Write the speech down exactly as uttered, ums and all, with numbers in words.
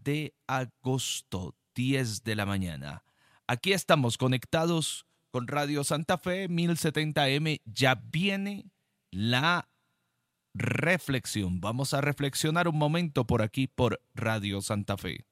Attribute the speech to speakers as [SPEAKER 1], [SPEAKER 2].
[SPEAKER 1] de agosto, diez de la mañana. Aquí estamos conectados con Radio Santa Fe mil setenta A M. Ya viene la reflexión. Vamos a reflexionar un momento por aquí por Radio Santa Fe.